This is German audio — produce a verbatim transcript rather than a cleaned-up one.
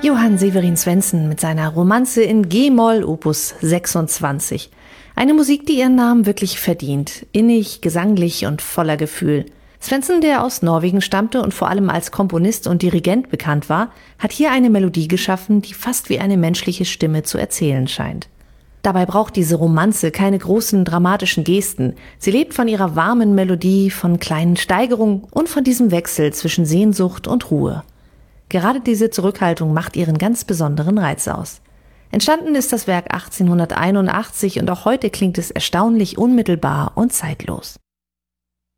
Johann Severin Svendsen mit seiner Romanze in G-Moll Opus sechsundzwanzig. Eine Musik, die ihren Namen wirklich verdient. Innig, gesanglich und voller Gefühl. Svendsen, der aus Norwegen stammte und vor allem als Komponist und Dirigent bekannt war, hat hier eine Melodie geschaffen, die fast wie eine menschliche Stimme zu erzählen scheint. Dabei braucht diese Romanze keine großen dramatischen Gesten. Sie lebt von ihrer warmen Melodie, von kleinen Steigerungen und von diesem Wechsel zwischen Sehnsucht und Ruhe. Gerade diese Zurückhaltung macht ihren ganz besonderen Reiz aus. Entstanden ist das Werk achtzehnhunderteinundachtzig und auch heute klingt es erstaunlich unmittelbar und zeitlos.